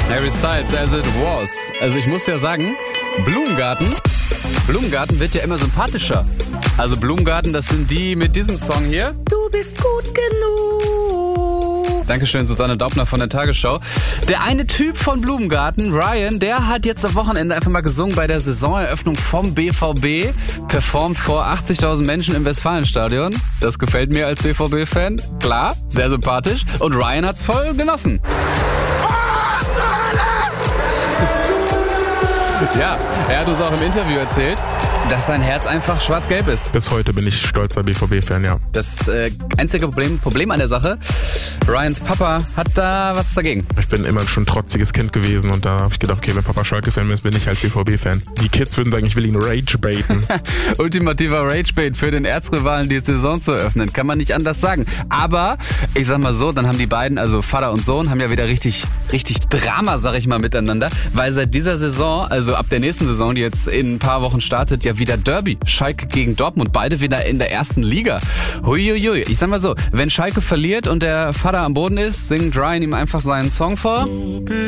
Harry Styles, As It Was. Also ich muss ja sagen, Blumengarten wird ja immer sympathischer. Also Blumengarten, das sind die mit diesem Song hier. Du bist gut genug. Dankeschön, Susanne Daubner von der Tagesschau. Der eine Typ von Blumengarten, Ryan, der hat jetzt am Wochenende einfach mal gesungen bei der Saisoneröffnung vom BVB. Performt vor 80.000 Menschen im Westfalenstadion. Das gefällt mir als BVB-Fan. Klar, sehr sympathisch. Und Ryan hat's voll genossen. Ja, er hat uns auch im Interview erzählt, dass sein Herz einfach schwarz-gelb ist. Bis heute bin ich stolzer BVB-Fan, ja. Das einzige Problem an der Sache, Ryans Papa hat da was dagegen. Ich bin immer schon ein trotziges Kind gewesen und da habe ich gedacht, okay, wenn Papa Schalke-Fan ist, bin ich halt BVB-Fan. Die Kids würden sagen, ich will ihn rage-baiten. Ultimativer Rage-Bait für den Erzrivalen, die Saison zu eröffnen. Kann man nicht anders sagen. Aber, ich sag mal so, dann haben die beiden, also Vater und Sohn, haben ja wieder richtig Drama, sag ich mal, miteinander. Weil seit dieser Saison, also ab der nächsten Saison, die jetzt in ein paar Wochen startet, ja wieder Derby. Schalke gegen Dortmund, beide wieder in der ersten Liga. Huiuiui. Ich sag mal so, wenn Schalke verliert und der Vater am Boden ist, singt Ryan ihm einfach seinen Song vor.